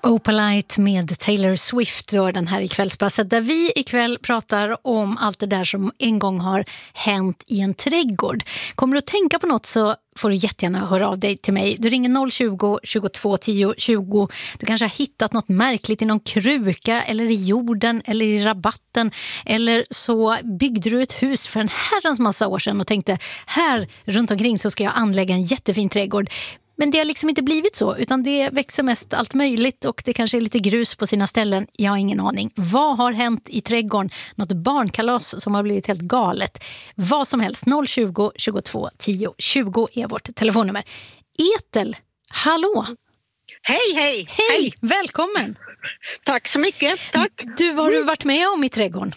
Opalite med Taylor Swift gör den här i Kvällspasset, där vi ikväll pratar om allt det där som en gång har hänt i en trädgård. Kommer du att tänka på något så får du jättegärna höra av dig till mig. Du ringer 020 22 10 20. Du kanske har hittat något märkligt i någon kruka eller i jorden eller i rabatten. Eller så byggde du ett hus för en herrans massa år sedan och tänkte här runt omkring så ska jag anlägga en jättefin trädgård. Men det har liksom inte blivit så, utan det växer mest allt möjligt och det kanske är lite grus på sina ställen. Jag har ingen aning. Vad har hänt i trädgården? Något barnkalas som har blivit helt galet. Vad som helst. 020 22 10 20 är vårt telefonnummer. Ethel, hallå! Hej! Hej! Välkommen! Tack så mycket, tack. Du, vad har du varit med om i trädgården?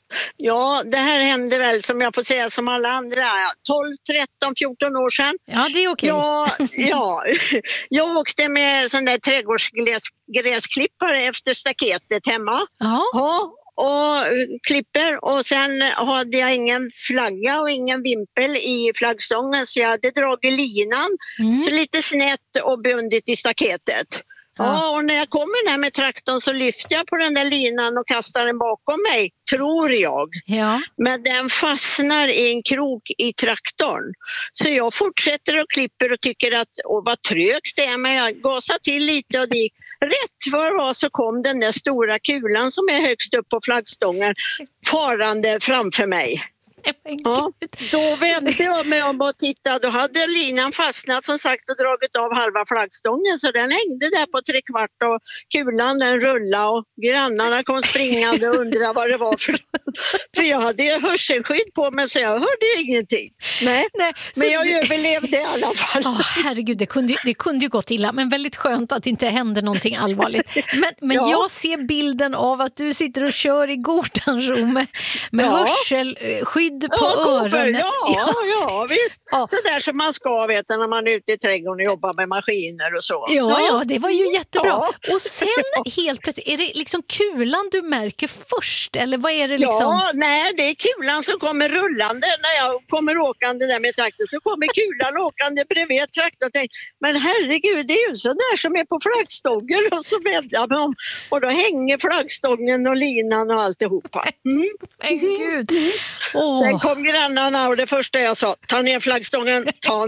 Ja, det här hände väl som jag får säga som alla andra 12, 13, 14 år sedan. Ja, det är okej. Ja, jag åkte med sån där trädgårdsgräsklippare efter staketet hemma. Ja, och klipper och sen hade jag ingen flagga och ingen vimpel i flaggstången så jag hade dragit linan så lite snett och bundit i staketet. Ja, och när jag kommer där med traktorn så lyfter jag på den där linan och kastar den bakom mig, tror jag. Ja. Men den fastnar i en krok i traktorn. Så jag fortsätter och klipper och tycker att vad trögt det är, men jag gasar till lite och det gick rätt vad det var så kom den där stora kulan som är högst upp på flaggstången farande framför mig. Ja, då vände jag mig om och tittade. Då hade linan fastnat som sagt och dragit av halva flaggstången så den hängde där på 3/4 och kulan den rullade och grannarna kom springande och undrade vad det var för jag hade ju hörselskydd på mig så jag hörde ju ingenting. Nej men jag överlevde i alla fall. Herregud, det kunde ju gått illa, men väldigt skönt att det inte hände någonting allvarligt. Men jag ser bilden av att du sitter och kör i Gordonsro med hörselskydd på öronen. Ja, visst. Ja. Så där som man ska veta när man är ute i trädgården och jobbar med maskiner och så. Ja, det var ju jättebra. Ja. Och sen helt plötsligt, är det liksom kulan du märker först? Eller vad är det liksom? Ja, nej, det är kulan som kommer rullande. När jag kommer åkande där med traktorn så kommer kulan åkande bredvid traktorn och tänker, men herregud, det är ju så där som är på flaggstången. Och så vänder jag mig om och då hänger flaggstången och linan och alltihopa. Men gud. Sen kom grannarna och det första jag sa, ta ner flaggstången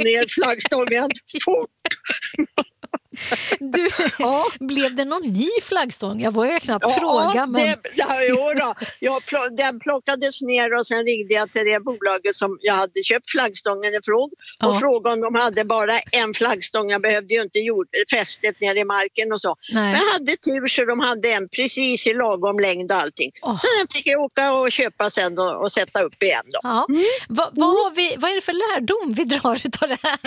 fort. Du, blev det någon ny flaggstång? Jag vågar knappt fråga. Men... Den plockades ner och sen ringde jag till det bolaget som jag hade köpt flaggstången ifrån och frågade om de hade bara en flaggstång. Jag behövde ju inte fästet ner i marken och så. Nej. Men jag hade tur så de hade en precis i lagom längd och allting. Så den fick jag åka och köpa sen och sätta upp igen då. Ja. Vad är det för lärdom vi drar utav det här?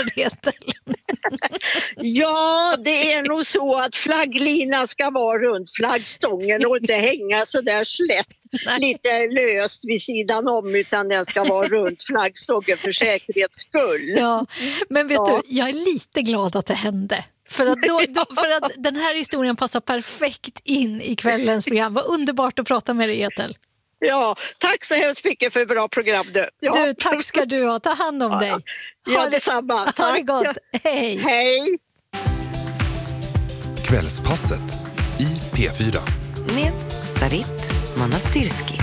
Ja, det är nog så att flagglina ska vara runt flaggstången och inte hänga så där slätt lite löst vid sidan om utan den ska vara runt flaggstången för säkerhets skull. Ja, men vet du, jag är lite glad att det hände. För att den här historien passar perfekt in i kvällens program. Vad underbart att prata med dig, Ethel. Ja, tack så hemskt mycket för ett bra program du. Ja. Du, tack ska du ha. Ta hand om dig. Ja, detsamma. Tack. Ha det gott. Hej. Hej. Kvällspasset i P4 med Sarit Manastirski.